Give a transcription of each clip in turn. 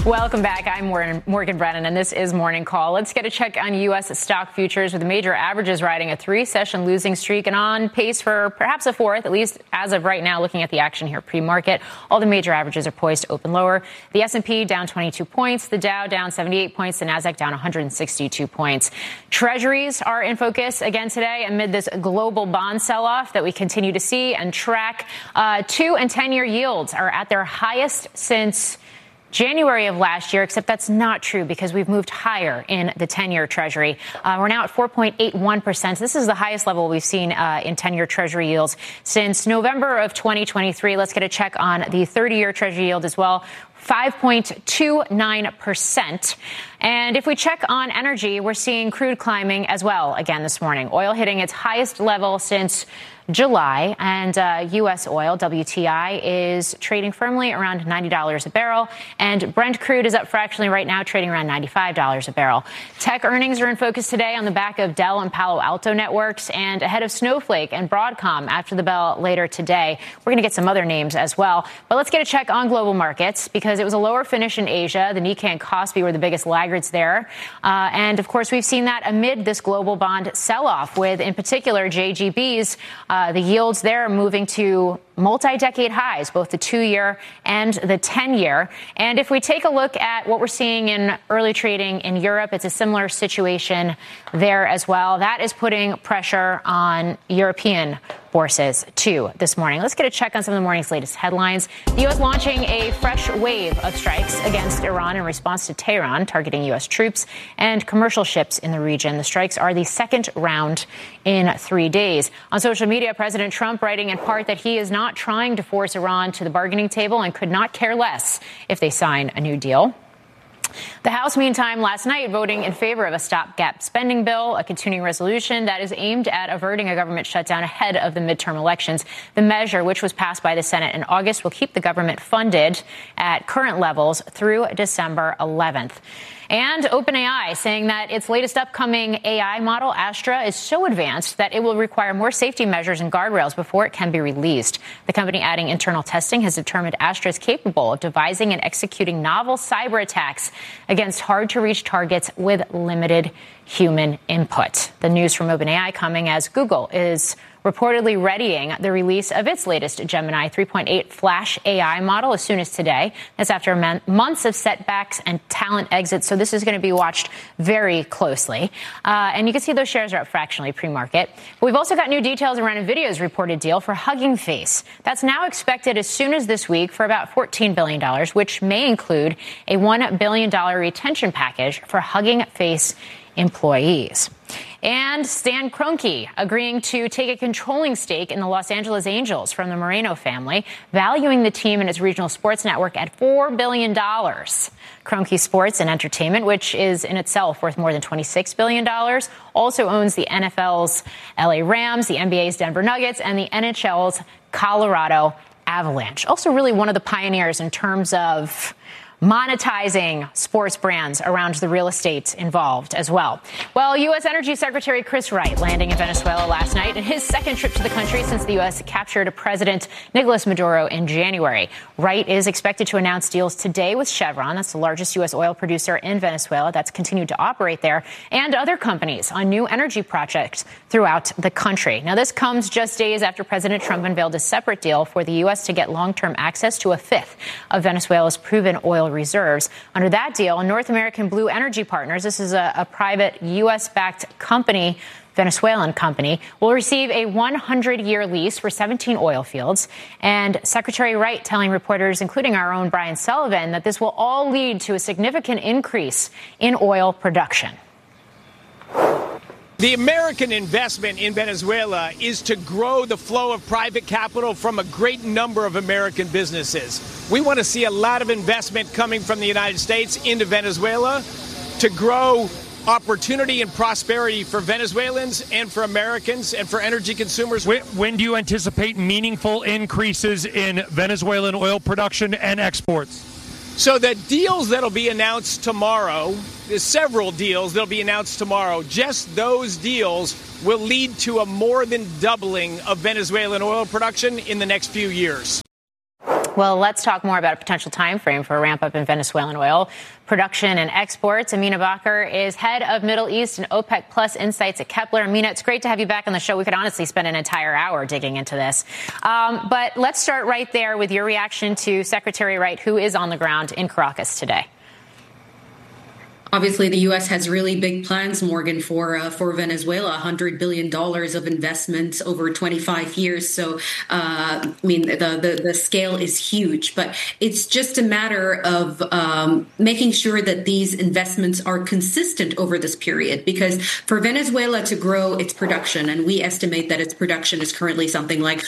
Welcome back. I'm Morgan Brennan, and this is Morning Call. Let's get a check on U.S. stock futures, with the major averages riding a three-session losing streak and on pace for perhaps a fourth, at least as of right now, looking at the action here pre-market. All the major averages are poised to open lower. The S&P down 22 points, the Dow down 78 points, the Nasdaq down 162 points. Treasuries are in focus again today amid this global bond sell-off that we continue to see and track. 2- and 10-year yields are at their highest since January of last year, except that's not true because we've moved higher in the 10-year Treasury. We're now at 4.81%. This is the highest level we've seen in 10-year Treasury yields since November of 2023. Let's get a check on the 30-year Treasury yield as well. 5.29%. And if we check on energy, we're seeing crude climbing as well again this morning. Oil hitting its highest level since July, and U.S. oil, WTI, is trading firmly around $90 a barrel, and Brent crude is up fractionally right now, trading around $95 a barrel. Tech earnings are in focus today on the back of Dell and Palo Alto networks, and ahead of Snowflake and Broadcom after the bell later today. We're going to get some other names as well, but let's get a check on global markets because it was a lower finish in Asia. The Nikkei and Kospi were the biggest laggards there, and of course we've seen that amid this global bond sell-off, with in particular JGBs. The yields there are moving to multi-decade highs, both the 2-year and the 10-year. And if we take a look at what we're seeing in early trading in Europe, it's a similar situation there as well. That is putting pressure on European bourses, too, this morning. Let's get a check on some of the morning's latest headlines. The U.S. launching a fresh wave of strikes against Iran in response to Tehran, targeting U.S. troops and commercial ships in the region. The strikes are the second round in 3 days. On social media, President Trump writing in part that he is not trying to force Iran to the bargaining table and could not care less if they sign a new deal. The House, meantime, last night voting in favor of a stopgap spending bill, a continuing resolution that is aimed at averting a government shutdown ahead of the midterm elections. The measure, which was passed by the Senate in August, will keep the government funded at current levels through December 11th. And OpenAI saying that its latest upcoming AI model, Astra, is so advanced that it will require more safety measures and guardrails before it can be released. The company adding internal testing has determined Astra is capable of devising and executing novel cyber attacks against hard-to-reach targets with limited human input. The news from OpenAI coming as Google is reportedly readying the release of its latest Gemini 3.8 Flash AI model as soon as today. That's after months of setbacks and talent exits, so this is going to be watched very closely. And you can see those shares are up fractionally pre-market. But we've also got new details around NVIDIA's reported deal for Hugging Face. That's now expected as soon as this week for about $14 billion, which may include a $1 billion retention package for Hugging Face employees. And Stan Kroenke agreeing to take a controlling stake in the Los Angeles Angels from the Moreno family, valuing the team and its regional sports network at $4 billion. Kroenke Sports and Entertainment, which is in itself worth more than $26 billion, also owns the NFL's LA Rams, the NBA's Denver Nuggets, and the NHL's Colorado Avalanche. Also really one of the pioneers in terms of monetizing sports brands around the real estate involved as well. Well, U.S. Energy Secretary Chris Wright landing in Venezuela last night in his second trip to the country since the U.S. captured President Nicolas Maduro in January. Wright is expected to announce deals today with Chevron, that's the largest U.S. oil producer in Venezuela that's continued to operate there, and other companies on new energy projects throughout the country. Now, this comes just days after President Trump unveiled a separate deal for the U.S. to get long-term access to a fifth of Venezuela's proven oil reserves. Under that deal, North American Blue Energy Partners, this is a private U.S.-backed company, Venezuelan company, will receive a 100-year lease for 17 oil fields. And Secretary Wright telling reporters, including our own Brian Sullivan, that this will all lead to a significant increase in oil production. The American investment in Venezuela is to grow the flow of private capital from a great number of American businesses. We want to see a lot of investment coming from the United States into Venezuela to grow opportunity and prosperity for Venezuelans and for Americans and for energy consumers. When do you anticipate meaningful increases in Venezuelan oil production and exports? So the deals that'll be announced tomorrow, there's several deals that'll be announced tomorrow. Just those deals will lead to a more than doubling of Venezuelan oil production in the next few years. Well, let's talk more about a potential time frame for a ramp up in Venezuelan oil production and exports. Amina Bakr is head of Middle East and OPEC Plus Insights at Kepler. Amina, it's great to have you back on the show. We could honestly spend an entire hour digging into this. But let's start right there with your reaction to Secretary Wright, who is on the ground in Caracas today. Obviously, the U.S. has really big plans, Morgan, for Venezuela, $100 billion of investments over 25 years. So, the scale is huge, but it's just a matter of making sure that these investments are consistent over this period, because for Venezuela to grow its production, and we estimate that its production is currently something like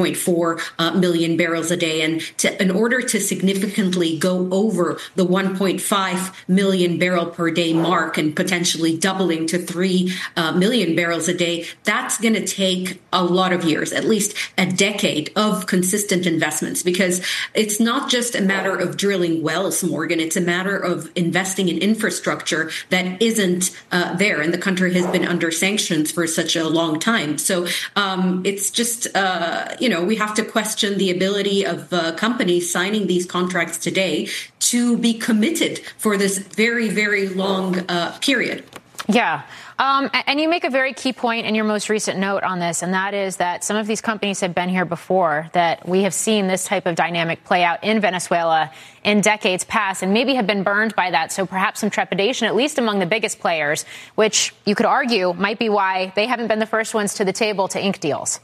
1.4 million barrels a day, and in order to significantly go over the 1.5 million barrel per day mark and potentially doubling to 3 million barrels a day, that's going to take a lot of years, at least a decade of consistent investments, because it's not just a matter of drilling wells, Morgan. It's a matter of investing in infrastructure that isn't there. And the country has been under sanctions for such a long time. So it's just, we have to question the ability of companies signing these contracts today to be committed for this very, very long period. Yeah. And you make a very key point in your most recent note on this, and that is that some of these companies have been here before, that we have seen this type of dynamic play out in Venezuela in decades past and maybe have been burned by that. So perhaps some trepidation, at least among the biggest players, which you could argue might be why they haven't been the first ones to the table to ink deals.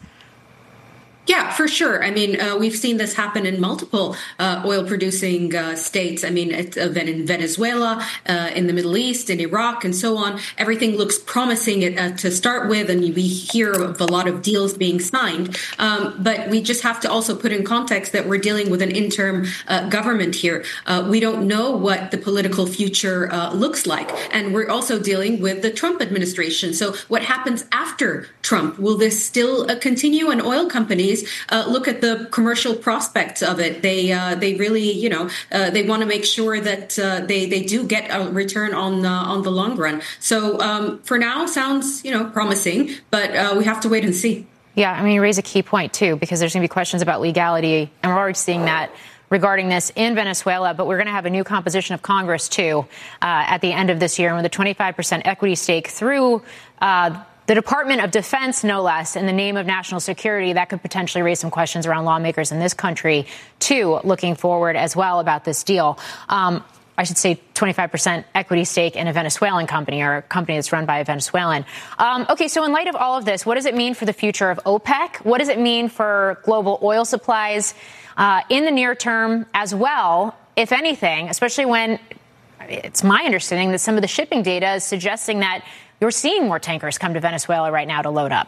Yeah, for sure. I mean, we've seen this happen in multiple oil-producing states. I mean, in Venezuela, in the Middle East, in Iraq, and so on. Everything looks promising to start with, and we hear of a lot of deals being signed. But we just have to also put in context that we're dealing with an interim government here. We don't know what the political future looks like. And we're also dealing with the Trump administration. So what happens after Trump? Will this still continue? And oil companies look at the commercial prospects of it. They really, they want to make sure that they do get a return on the long run. So for now, sounds promising, but we have to wait and see. Yeah, I mean, you raise a key point too, because there's going to be questions about legality, and we're already seeing that regarding this in Venezuela. But we're going to have a new composition of Congress too at the end of this year, and with a 25% equity stake through the Department of Defense, no less, in the name of national security, that could potentially raise some questions around lawmakers in this country, too, looking forward as well about this deal. I should say 25% equity stake in a Venezuelan company, or a company that's run by a Venezuelan. Okay, so in light of all of this, what does it mean for the future of OPEC? What does it mean for global oil supplies in the near term as well, if anything, especially when it's my understanding that some of the shipping data is suggesting that you're seeing more tankers come to Venezuela right now to load up?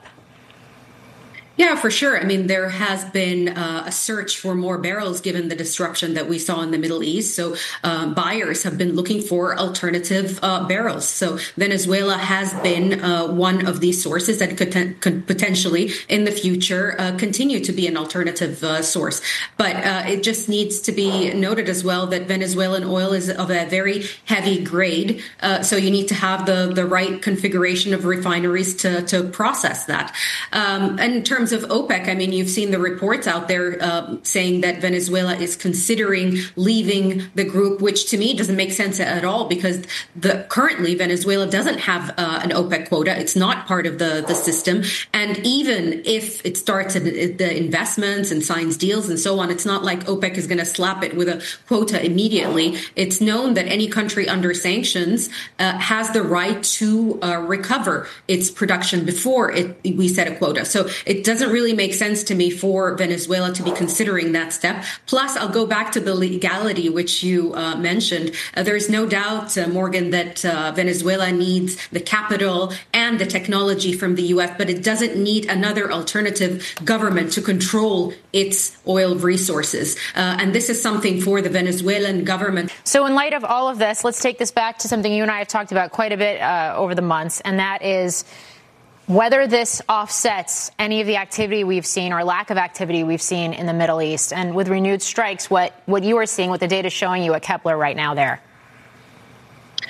Yeah, for sure. I mean, there has been a search for more barrels given the disruption that we saw in the Middle East. So buyers have been looking for alternative barrels. So Venezuela has been one of these sources that could potentially in the future continue to be an alternative source. But it just needs to be noted as well that Venezuelan oil is of a very heavy grade. So you need to have the right configuration of refineries to process that. And in terms of OPEC, I mean, you've seen the reports out there saying that Venezuela is considering leaving the group, which to me doesn't make sense at all, because currently Venezuela doesn't have an OPEC quota. It's not part of the system. And even if it starts the investments and signs deals and so on, it's not like OPEC is going to slap it with a quota immediately. It's known that any country under sanctions has the right to recover its production before we set a quota. So it doesn't really make sense to me for Venezuela to be considering that step. Plus, I'll go back to the legality, which you mentioned. There's no doubt, Morgan, that Venezuela needs the capital and the technology from the U.S., but it doesn't need another alternative government to control its oil resources. And this is something for the Venezuelan government. So in light of all of this, let's take this back to something you and I have talked about quite a bit over the months, and that is whether this offsets any of the activity we've seen or lack of activity we've seen in the Middle East, and with renewed strikes, what you are seeing, what the data is showing you at Kepler right now there.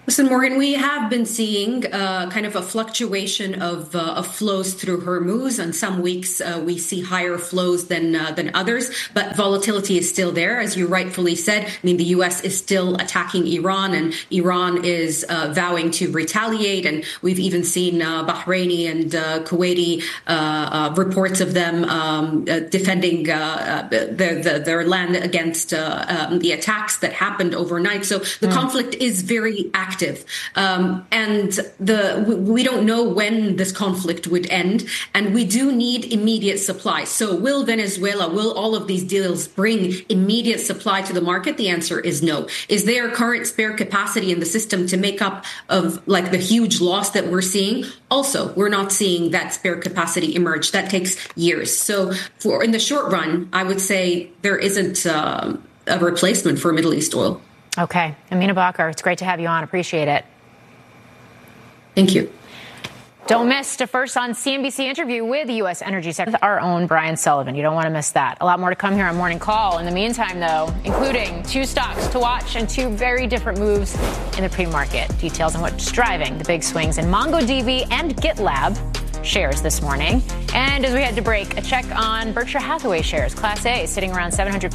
Listen, Morgan, we have been seeing kind of a fluctuation of flows through Hormuz. On some weeks, we see higher flows than others, but volatility is still there, as you rightfully said. I mean, the U.S. is still attacking Iran, and Iran is vowing to retaliate. And we've even seen Bahraini and Kuwaiti reports of them defending their land against the attacks that happened overnight. So the conflict is very active. And we don't know when this conflict would end, and we do need immediate supply. So will all of these deals bring immediate supply to the market? The answer is no. Is there current spare capacity in the system to make up of like the huge loss that we're seeing? Also, we're not seeing that spare capacity emerge. That takes years. So in the short run, I would say there isn't a replacement for Middle East oil. Okay. Amina Bakr, it's great to have you on. Appreciate it. Thank you. Don't miss the first on CNBC interview with the U.S. Energy Secretary, our own Brian Sullivan. You don't want to miss that. A lot more to come here on Morning Call. In the meantime, though, including 2 stocks to watch and 2 very different moves in the pre-market. Details on what's driving the big swings in MongoDB and GitLab shares this morning. And as we head to break, a check on Berkshire Hathaway shares. Class A sitting around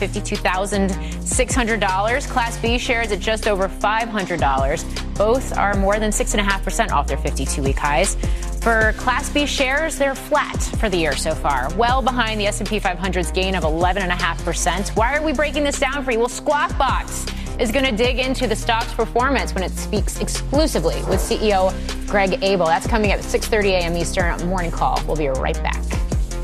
$752,600. Class B shares at just over $500. Both are more than 6.5% off their 52-week highs. For Class B shares, they're flat for the year so far, well behind the S&P 500's gain of 11.5%. Why are we breaking this down for you? Well, Squawk Box is going to dig into the stock's performance when it speaks exclusively with CEO Greg Abel. That's coming up at 6:30 a.m. Eastern on Morning Call. We'll be right back.